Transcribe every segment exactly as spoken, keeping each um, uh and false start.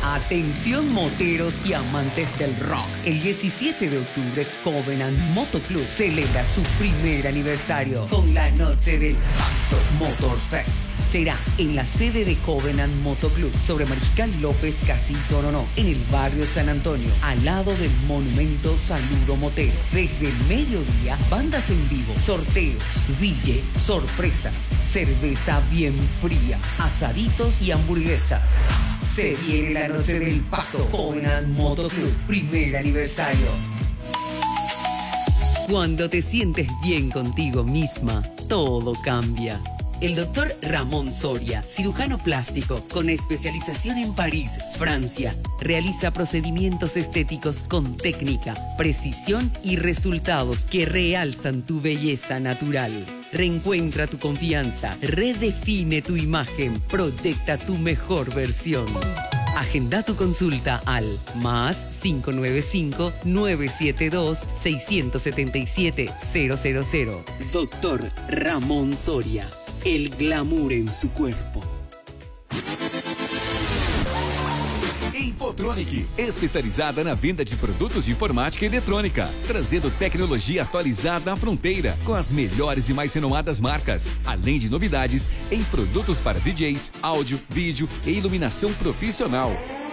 Atención moteros y amantes del rock. El diecisiete de octubre, Covenant Motoclub celebra su primer aniversario con la noche del Pacto Motor Fest. Será en la sede de Covenant Motoclub sobre Mariscal López, casi Toronó, en el barrio San Antonio, al lado del monumento Saludo Motero. Desde el mediodía, bandas en vivo, sorteos, D J, sorpresas, cerveza bien fría, asaditos y hamburguesas. Se viene la noche del Pacto Covenant Motoclub, primer aniversario. Cuando te sientes bien contigo misma, todo cambia. El doctor Ramón Soria, cirujano plástico con especialización en París, Francia, realiza procedimientos estéticos con técnica, precisión y resultados que realzan tu belleza natural. Reencuentra tu confianza, redefine tu imagen, proyecta tu mejor versión. Agenda tu consulta al más cinco nueve cinco, nueve siete dos, seis siete siete, cero cero cero. Doctor Ramón Soria, el glamour en su cuerpo. Infotronic, especializada na venda de produtos de informática e eletrônica, trazendo tecnologia atualizada à fronteira, com as melhores e mais renomadas marcas, além de novidades em produtos para D Js, áudio, vídeo e iluminação profissional.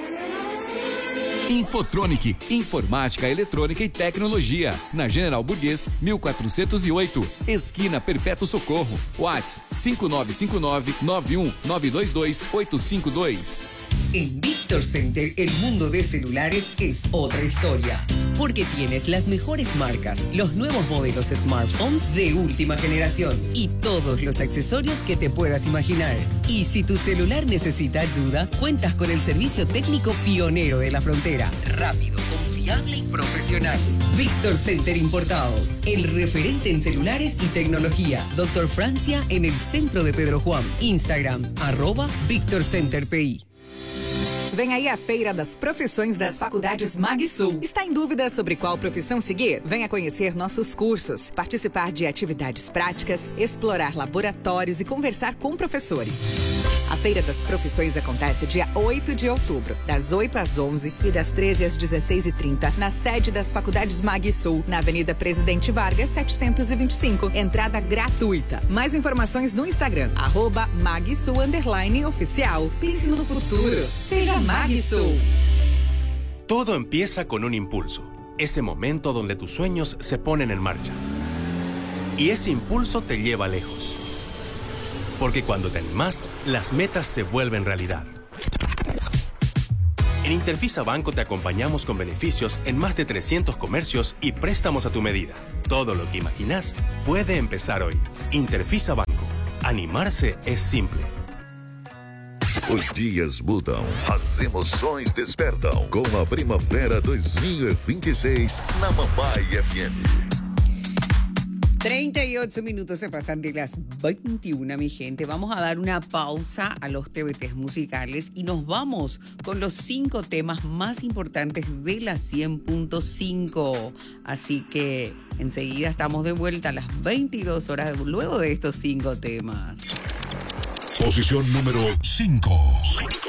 Infotronic, informática, eletrônica e tecnologia, na General Burguês, mil quatrocentos e oito, esquina Perpétuo Socorro, WhatsApp cinco nove cinco nove, nove um nove dois dois, oito cinco dois. En Victor Center, el mundo de celulares es otra historia. Porque tienes las mejores marcas, los nuevos modelos smartphone de última generación y todos los accesorios que te puedas imaginar. Y si tu celular necesita ayuda, cuentas con el servicio técnico pionero de la frontera. Rápido, confiable y profesional. Victor Center Importados, el referente en celulares y tecnología. Doctor Francia en el centro de Pedro Juan. Instagram, arroba Victor Center P I. Vem aí a Feira das Profissões das Faculdades MagSul. Está em dúvida sobre qual profissão seguir? Venha conhecer nossos cursos, participar de atividades práticas, explorar laboratórios e conversar com professores. A Feira das Profissões acontece dia oito de outubro, das oito às onze e das treze às dezesseis e trinta, na sede das Faculdades MagSul, na Avenida Presidente Vargas, setecentos e vinte e cinco. Entrada gratuita. Mais informações no Instagram, arroba MagSul underline oficial. Pense no futuro. Seja MagSul. Todo empieza con un impulso, ese momento donde tus sueños se ponen en marcha. Y ese impulso te lleva lejos. Porque cuando te animas, las metas se vuelven realidad. En Interfisa Banco te acompañamos con beneficios en más de trescientos comercios y préstamos a tu medida. Todo lo que imaginas puede empezar hoy. Interfisa Banco. Animarse es simple. Os dias mudam, as emoções despertam com a Primavera dois mil e vinte e seis na Mambai F M. treinta y ocho minutos se pasan de las veintiuna, mi gente. Vamos a dar una pausa a los T B Ts musicales y nos vamos con los cinco temas más importantes de la cien punto cinco. Así que enseguida estamos de vuelta a las veintidós horas luego de estos cinco temas. Posición número cinco.